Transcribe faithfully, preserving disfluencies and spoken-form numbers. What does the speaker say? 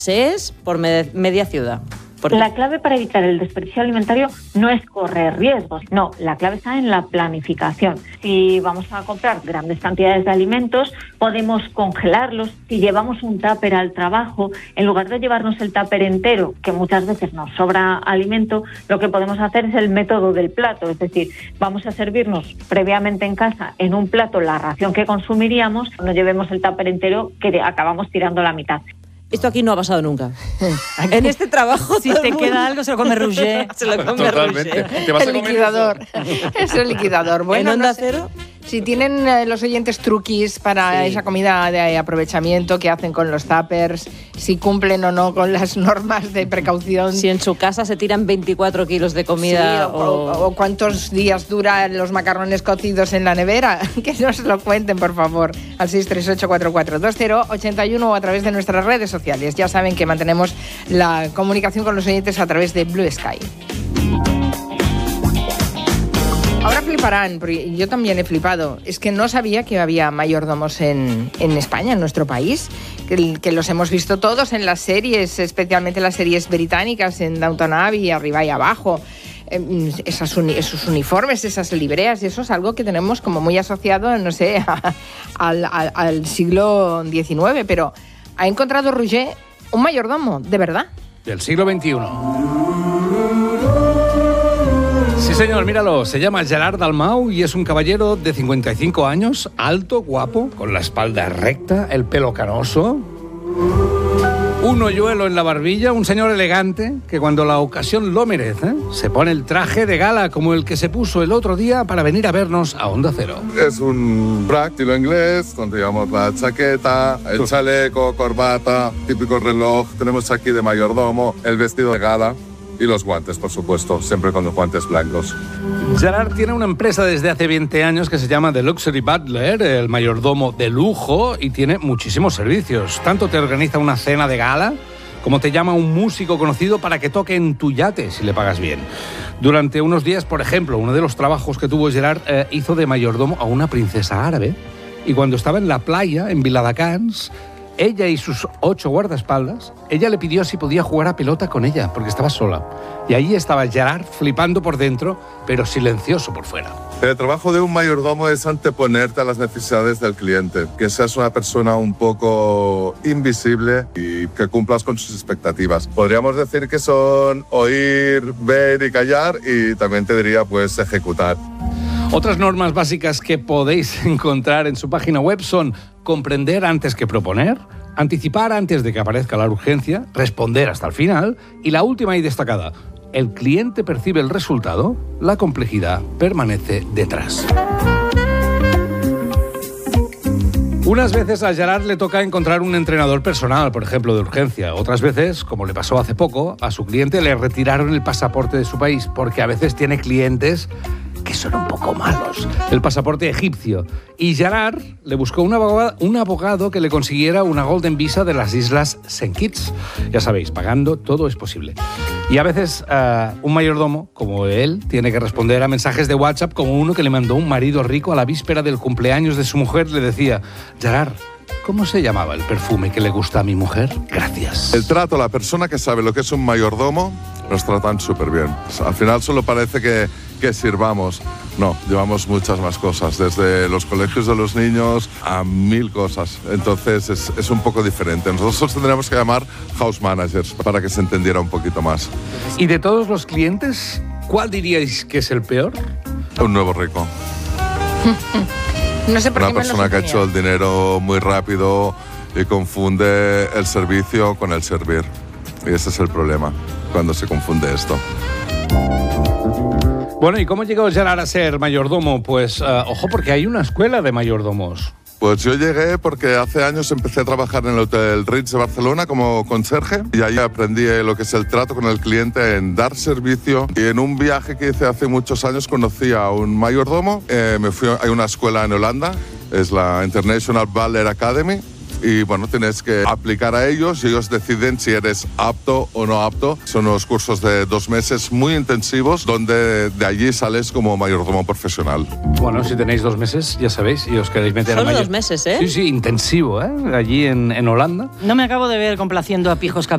es por me- media ciudad. Porque... La clave para evitar el desperdicio alimentario no es correr riesgos, no, la clave está en la planificación. Si vamos a comprar grandes cantidades de alimentos, podemos congelarlos. Si llevamos un tupper al trabajo, en lugar de llevarnos el tupper entero, que muchas veces nos sobra alimento, lo que podemos hacer es el método del plato, es decir, vamos a servirnos previamente en casa en un plato la ración que consumiríamos, no llevemos el tupper entero que acabamos tirando la mitad. Esto aquí no ha pasado nunca. En este trabajo, si te queda algo, se lo come Roger. Se lo come Totalmente. Roger. ¿Te vas el a comer liquidador. Es el liquidador. Bueno, ¿En Onda no sé Cero? si tienen eh, los oyentes truquis para Sí. esa comida de aprovechamiento que hacen con los tuppers, si cumplen o no con las normas de precaución. Si en su casa se tiran veinticuatro kilos de comida Sí, o, o... o cuántos días duran los macarrones cocidos en la nevera. Que nos lo cuenten, por favor, al seis tres ocho cuatro cuatro dos cero ocho uno o a través de nuestras redes sociales. Ya saben que mantenemos la comunicación con los oyentes a través de Blue Sky. Ahora fliparán, porque yo también he flipado. Es que no sabía que había mayordomos en, en España, en nuestro país, que, que los hemos visto todos en las series, especialmente las series británicas, en Downton Abbey, arriba y abajo. Eh, esas uni, esos uniformes, esas libreas, y eso es algo que tenemos como muy asociado, no sé, a, al, al, al siglo diecinueve. Pero ha encontrado Roger un mayordomo, ¿de verdad? Del siglo veintiuno. Sí, señor, míralo. Se llama Gerard Dalmau y es un caballero de cincuenta y cinco años, alto, guapo, con la espalda recta, el pelo canoso, un hoyuelo en la barbilla, un señor elegante que cuando la ocasión lo merece, se pone el traje de gala como el que se puso el otro día para venir a vernos a Onda Cero. Es un frac estilo inglés, donde llevamos la chaqueta, el chaleco, corbata, típico reloj. Tenemos aquí de mayordomo el vestido de gala. Y los guantes, por supuesto, siempre con los guantes blancos. Gerard tiene una empresa desde hace veinte años que se llama The Luxury Butler, el mayordomo de lujo, y tiene muchísimos servicios. Tanto te organiza una cena de gala, como te llama un músico conocido para que toque en tu yate, si le pagas bien. Durante unos días, por ejemplo, uno de los trabajos que tuvo Gerard eh, hizo de mayordomo a una princesa árabe, y cuando estaba en la playa, en Viladecans, ella y sus ocho guardaespaldas, ella le pidió si podía jugar a pelota con ella, porque estaba sola. Y ahí estaba Gerard flipando por dentro, pero silencioso por fuera. El trabajo de un mayordomo es anteponerte a las necesidades del cliente, que seas una persona un poco invisible y que cumplas con sus expectativas. Podríamos decir que son oír, ver y callar, y también te diría pues ejecutar. Otras normas básicas que podéis encontrar en su página web son comprender antes que proponer, anticipar antes de que aparezca la urgencia, responder hasta el final y la última y destacada: el cliente percibe el resultado, la complejidad permanece detrás. Unas veces a Gerard le toca encontrar un entrenador personal, por ejemplo, de urgencia. Otras veces, como le pasó hace poco, a su cliente le retiraron el pasaporte de su país, porque a veces tiene clientes que son un poco malos. El pasaporte egipcio. Y Gerard le buscó un abogado, un abogado que le consiguiera una Golden Visa de las Islas Saint Kitts. Ya sabéis, pagando todo es posible. Y a veces uh, un mayordomo, como él, tiene que responder a mensajes de WhatsApp, como uno que le mandó un marido rico a la víspera del cumpleaños de su mujer. Le decía: Gerard, ¿cómo se llamaba el perfume que le gusta a mi mujer? Gracias. El trato, la persona que sabe lo que es un mayordomo, nos tratan súper bien. Al final solo parece que, que sirvamos. No, llevamos muchas más cosas, desde los colegios de los niños a mil cosas. Entonces es, es un poco diferente. Nosotros tendríamos que llamar house managers para que se entendiera un poquito más. ¿Y de todos los clientes, cuál diríais que es el peor? Un nuevo rico. No sé por Una qué me lo persona que ha suponía. hecho el dinero muy rápido y confunde el servicio con el servir. Y ese es el problema, cuando se confunde esto. Bueno, ¿y cómo llegó Gerard a ser mayordomo? Pues, uh, ojo, porque hay una escuela de mayordomos. Pues yo llegué porque hace años empecé a trabajar en el Hotel Ritz de Barcelona como conserje, y ahí aprendí lo que es el trato con el cliente, en dar servicio. Y en un viaje que hice hace muchos años conocí a un mayordomo. Eh, me fui a una escuela en Holanda, es la International Butler Academy. Y bueno, tienes que aplicar a ellos y ellos deciden si eres apto o no apto. Son unos cursos de dos meses muy intensivos, donde de allí sales como mayordomo profesional. Bueno, si tenéis dos meses, ya sabéis, y os queréis meter Solo a mayor... dos meses, ¿eh? Sí, sí, intensivo, ¿eh? Allí en, en Holanda. No me acabo de ver complaciendo a pijos